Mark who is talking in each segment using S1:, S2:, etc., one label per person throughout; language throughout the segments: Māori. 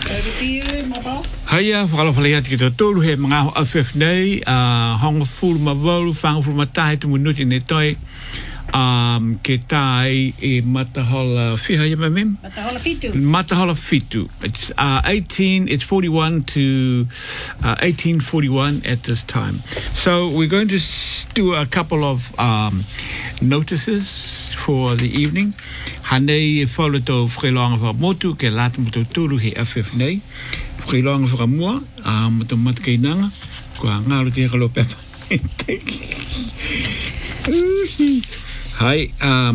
S1: Over to you, my boss.
S2: Haia, whakalawhaleat ki tō tōru he mga awhef nei, honga fulu ma walu, whanga fulu ma tahe tu munuti ne toi, ke tai e matahola whiha ia mem?
S1: Matahola Fitu.
S2: Matahola Fitu. It's 41 to 1841 at this time. So we're going to do a couple of notices for the evening. Hanei e whaula tō whailoanga wha motu, ke lata mo tō tōru he awhef nei. Whailoanga wha mua, mo tō matakeinanga, kua ngāro te hekalo pepa. Hai,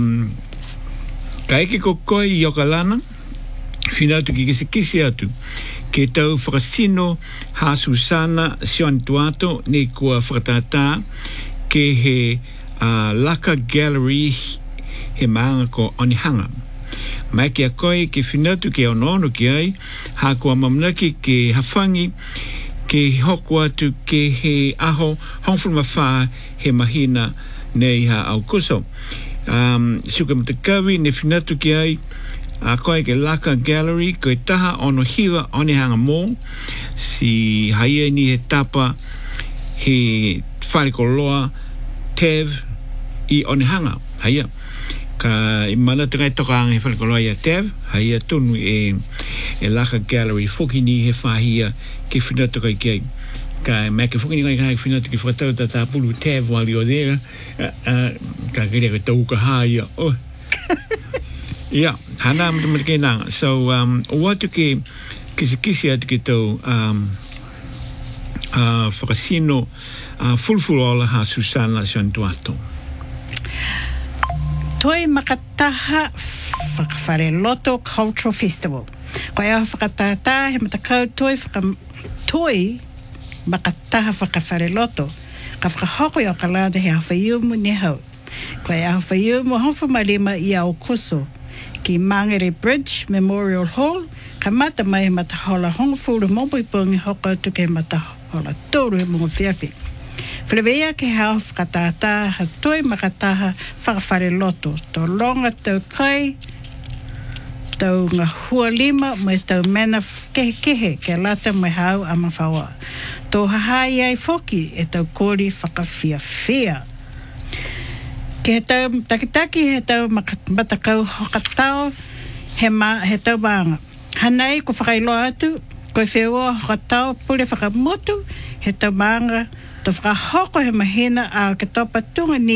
S2: ka eke ko koi i oka lana, whinautu ki kisi atu, ke tau whakasino ha Susana Sion Tuato, ne kua whakatata, ke he Laka Gallery, he maanga ko Onehanga. Mai ki a koi ke whinautu ke ono ki ai, ha kua mamnaki ke hawhangi, ke hoko atu ke he aho, hongfulma wha he mahina, nei ha au kuso. Suka matakawi ne whinatu ki ai a koe ke Laka Gallery koe taha ono hiwa Onehanga Mall si haia ni he tapa he whareko loa Tev i Onehanga haia ka i mana te kai toka anga he whareko loa i a Tev haia tonu e Laka Gallery whoki ni he whahia ke whinatu kai ki ai ka me ke whuki ni kai whinatu ki whakatau ta pulu Tev wali o there ka kere ka tau ka haia yeah, hana mata ke nanga so o watu ke kisi atu ki tau whakasino fulfurola ha Susana Sion Tuato
S1: Toi Makataha Whakawhareloto Cultural Festival. Koe au whakatata he matakau toi Makataha Whakawhareloto ka whakahoko i o ka lana he hawhaiumu ne hau. Koe au hawhaiumu hawha marima i au kuso ki Mangere Bridge Memorial Hall ka mata mai he matahola hongfuru mopui pungi hoko atu ke matahola tōru he mungu whiawhi. Whilewea ke hao whakatata ha toi Makataha Whakawhareloto tō longa tau kai tau ngā hua lima mai tau mena kehe ke lata mai hau ama whaua. Tō hahai ai whoki e tau kōri whakawhiawhia. Ke he tau takitaki he tau matakau hokatao he tau maanga. Hanei ko whakailoa atu, koe wheua hokatao pule whakamotu he tau maanga tō whakahoko he mahina a ke topa tunga ni